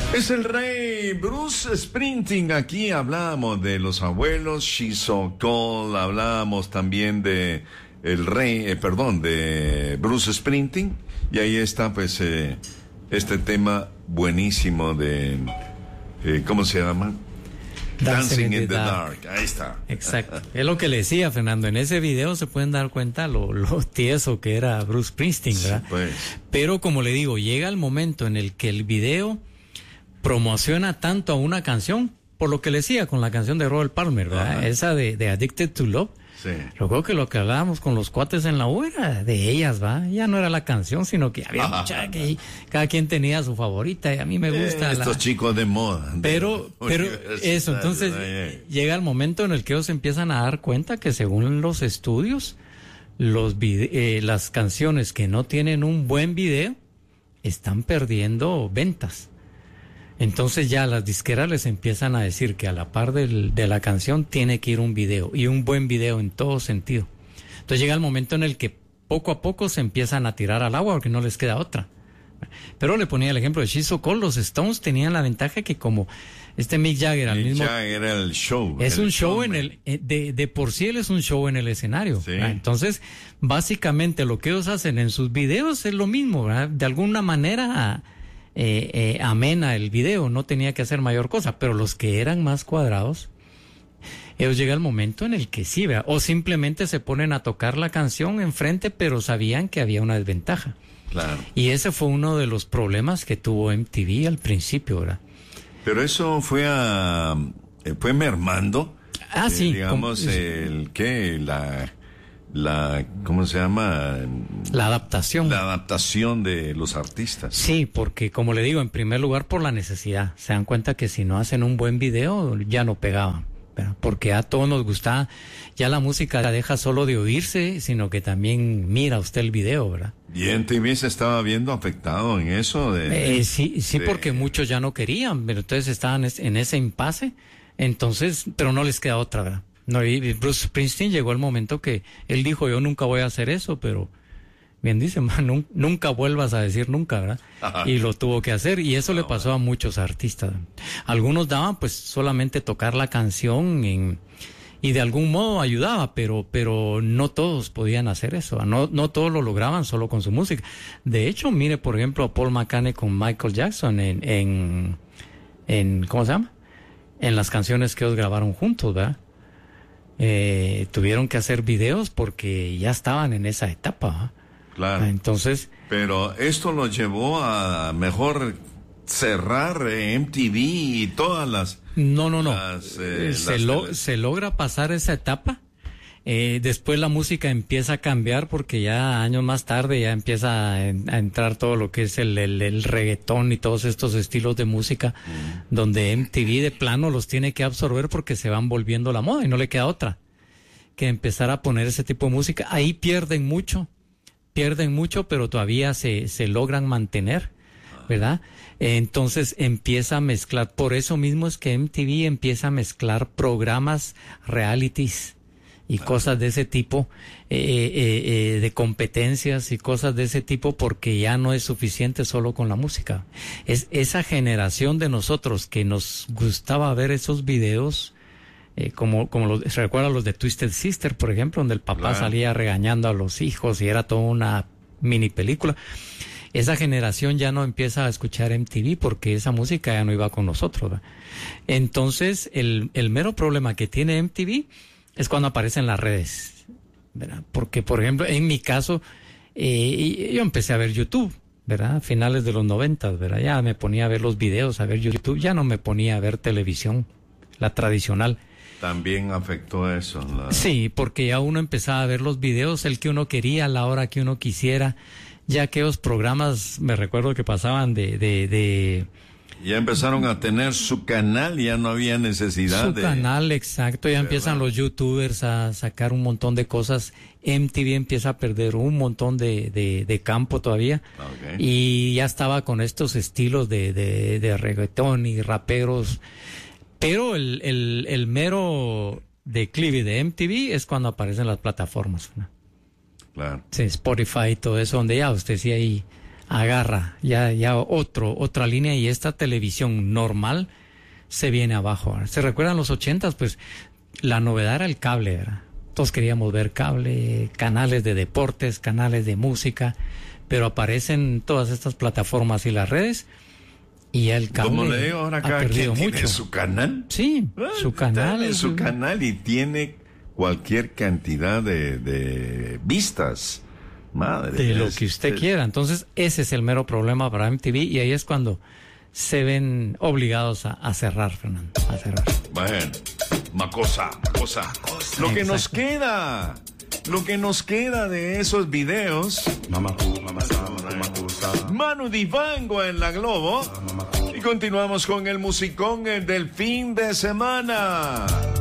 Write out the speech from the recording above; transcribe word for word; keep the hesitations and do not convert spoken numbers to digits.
Es el rey Bruce Springsteen. Aquí hablábamos de los abuelos, She's So Cold, hablábamos también de el rey, eh, perdón, de Bruce Springsteen. Y ahí está pues eh, este tema buenísimo de, eh, ¿cómo se llama? Dancing, Dancing in the, the dark. dark. Ahí está. Exacto. Es lo que le decía, Fernando. En ese video se pueden dar cuenta lo, lo tieso que era Bruce Springsteen, ¿verdad? Sí, pues. Pero como le digo, llega el momento en el que el video promociona tanto a una canción, por lo que le decía con la canción de Robert Palmer, ¿verdad? Ajá. Esa de, de Addicted to Love. Sí. Luego que lo que hablábamos con los cuates en la U era de ellas, ¿va? Ya no era la canción, sino que había mucha, que cada quien tenía su favorita y a mí me gusta. Eh, estos la... chicos de moda. Pero, pero eso, entonces llega el momento en el que ellos empiezan a dar cuenta que según los estudios, los vide- eh, las canciones que no tienen un buen video están perdiendo ventas. Entonces ya las disqueras les empiezan a decir que a la par del, de la canción tiene que ir un video, y un buen video en todo sentido. Entonces llega el momento en el que poco a poco se empiezan a tirar al agua porque no les queda otra. Pero le ponía el ejemplo de She's So Cold. Los Stones tenían la ventaja que como este Mick Jagger al Mick mismo Jagger era el show. Es un show show en el de, de por sí él es un show en el escenario. Sí. Entonces básicamente lo que ellos hacen en sus videos es lo mismo, ¿verdad? De alguna manera eh, eh, amena el video, no tenía que hacer mayor cosa. Pero los que eran más cuadrados, ellos llega el momento en el que sí, ¿verdad? O simplemente se ponen a tocar la canción enfrente, pero sabían que había una desventaja. Claro. Y ese fue uno de los problemas que tuvo M T V al principio, ¿verdad? Pero eso fue a, fue mermando. Ah, eh, sí. Digamos, Com- el que, la, la, ¿cómo se llama? La adaptación. La adaptación de los artistas. Sí, porque como le digo, en primer lugar por la necesidad. Se dan cuenta que si no hacen un buen video, ya no pegaban. ¿Verdad? Porque a todos nos gusta, ya la música la deja solo de oírse, sino que también mira usted el video, ¿verdad? ¿Y M T V se estaba viendo afectado en eso? De, eh, sí, sí, de... porque muchos ya no querían, pero entonces estaban en ese impasse, entonces, pero no les queda otra, ¿verdad? No, y Bruce Springsteen llegó el momento que él dijo, yo nunca voy a hacer eso, pero bien dice, man, nunca vuelvas a decir nunca, ¿verdad? Ajá. Y lo tuvo que hacer, y eso ah, le pasó bueno. a muchos artistas. Algunos daban pues solamente tocar la canción en, y de algún modo ayudaba, pero pero no todos podían hacer eso, no no todos lo lograban solo con su música. De hecho, mire por ejemplo a Paul McCartney con Michael Jackson en en, en ¿cómo se llama? En las canciones que ellos grabaron juntos, ¿verdad? Eh, tuvieron que hacer videos porque ya estaban en esa etapa, ¿verdad? Claro. Entonces, pero esto lo llevó a mejor cerrar eh, M T V y todas las no no no las, eh, se las lo, teles. se logra pasar esa etapa. Eh, después la música empieza a cambiar porque ya años más tarde ya empieza a, en, a entrar todo lo que es el, el, el reggaetón y todos estos estilos de música, mm. donde M T V de plano los tiene que absorber porque se van volviendo la moda y no le queda otra que empezar a poner ese tipo de música. Ahí pierden mucho. Pierden mucho, pero todavía se, se logran mantener, ¿verdad? Entonces empieza a mezclar, por eso mismo es que M T V empieza a mezclar programas, realities y ah. cosas de ese tipo, eh, eh, eh, de competencias y cosas de ese tipo, porque ya no es suficiente solo con la música. Es esa generación de nosotros que nos gustaba ver esos videos, Eh, como como los, se recuerda los de Twisted Sister, por ejemplo, donde el papá claro. salía regañando a los hijos y era toda una mini película. Esa generación ya no empieza a escuchar M T V porque esa música ya no iba con nosotros, ¿verdad? Entonces el, el mero problema que tiene M T V es cuando aparecen las redes, ¿verdad? Porque por ejemplo en mi caso eh, yo empecé a ver YouTube, ¿verdad? A finales de los noventas, ¿verdad? Ya me ponía a ver los videos, a ver YouTube, ya no me ponía a ver televisión, la tradicional. También afectó eso. La... Sí, porque ya uno empezaba a ver los videos, el que uno quería, a la hora que uno quisiera. Ya aquellos programas, me recuerdo que pasaban de... de, de ya empezaron a tener su canal, ya no había necesidad su de... Su canal, exacto, ya ¿verdad? Empiezan los youtubers a sacar un montón de cosas. M T V empieza a perder un montón de, de, de campo todavía. Okay. Y ya estaba con estos estilos de, de, de reggaetón y raperos... Pero el, el, el mero declive de M T V es cuando aparecen las plataformas, ¿no? Claro. Sí, Spotify y todo eso, donde ya usted sí ahí agarra ya, ya otro, otra línea y esta televisión normal se viene abajo. ¿Se recuerdan los ochentas? Pues la novedad era el cable, ¿verdad? Todos queríamos ver cable, canales de deportes, canales de música, pero aparecen todas estas plataformas y las redes y ya el cable Como le digo ahora, ha cada perdido quien mucho. tiene su canal. Sí, Ah, su canal. tiene es- su canal y tiene cualquier cantidad de, de vistas. Madre de lo es- que usted es- quiera. Entonces, ese es el mero problema para M T V y ahí es cuando se ven obligados a, a cerrar, Fernando, a cerrar. Bueno, Macosa, Macosa. Lo que nos queda, lo que nos queda de esos videos. Manu Dibango en la Globo. Y continuamos con el musicón eh, del fin de semana.